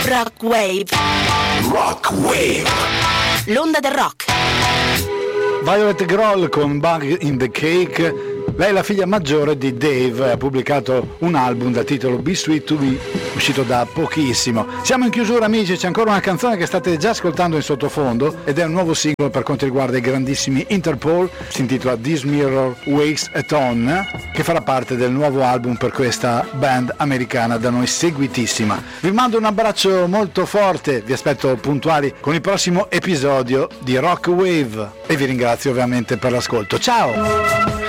Rock Wave. Rock Wave. L'onda del rock. Violet Grohl con Bug in the Cake. Lei è la figlia maggiore di Dave, ha pubblicato un album dal titolo Be Sweet to Me, uscito da pochissimo. Siamo in chiusura, amici, c'è ancora una canzone che state già ascoltando in sottofondo ed è un nuovo singolo per quanto riguarda i grandissimi Interpol, si intitola This Mirror Wakes a Ton, che farà parte del nuovo album per questa band americana da noi seguitissima. Vi mando un abbraccio molto forte, vi aspetto puntuali con il prossimo episodio di Rock Wave e vi ringrazio ovviamente per l'ascolto. Ciao!